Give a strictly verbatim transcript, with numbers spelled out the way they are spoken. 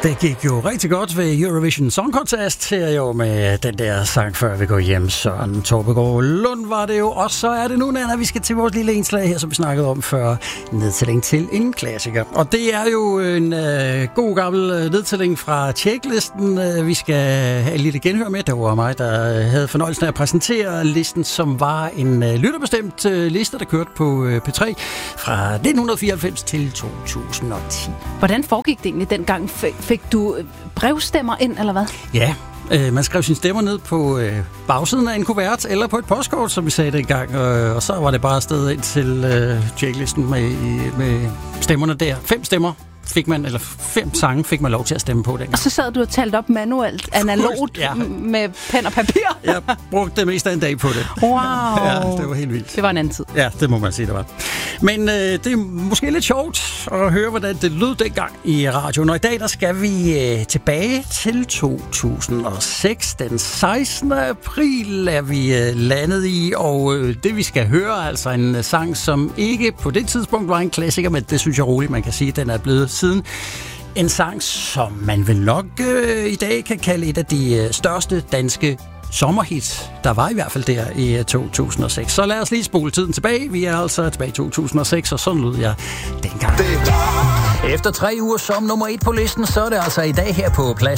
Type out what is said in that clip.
Det gik jo rigtig godt ved Eurovision Song Contest her jo med den der sang Før vi går hjem. Søren Torpegaard Lund var det jo. Og så er det nu, Nana, vi skal til vores lille indslag her, som vi snakkede om før. Nedtælling til en klassiker. Og det er jo en øh, god gammel nedtælling fra Tjeklisten. Vi skal have et lille genhør med. Det var mig, der havde fornøjelsen af at præsentere listen, som var en øh, lytterbestemt øh, liste, der kørte på øh, P tre fra nitten fireoghalvfems til to tusind og ti. Hvordan foregik det egentlig dengang? Fik du brevstemmer ind, eller hvad? Ja, øh, man skrev sine stemmer ned på øh, bagsiden af en kuvert, eller på et postkort, som vi sagde dengang, øh, og så var det bare afsted ind til øh, Tjeklisten med, med stemmerne der. Fem stemmer fik man, eller fem sange fik man lov til at stemme på dengang. Og så sad du og talte op manuelt, analogt, ja. med pen og papir? Jeg brugte det mest af en dag på det. Wow. Ja, det var helt vildt. Det var en anden tid. Ja, det må man sige, det var. Men øh, det er måske lidt sjovt at høre, hvordan det lød dengang i radioen. Og i dag, der skal vi øh, tilbage til to tusind og seks. Den sekstende april er vi øh, landet i, og øh, det vi skal høre, altså en sang, som ikke på det tidspunkt var en klassiker, men det synes jeg roligt, man kan sige, den er blevet siden. En sang, som man vel nok øh, i dag kan kalde et af de øh, største danske sommerhits, der var i hvert fald der i to tusind og seks. Så lad os lige spole tiden tilbage. Vi er altså tilbage i to tusind og seks, og sådan lød jeg dengang. Efter tre uger som nummer et på listen, så er det altså i dag her på plads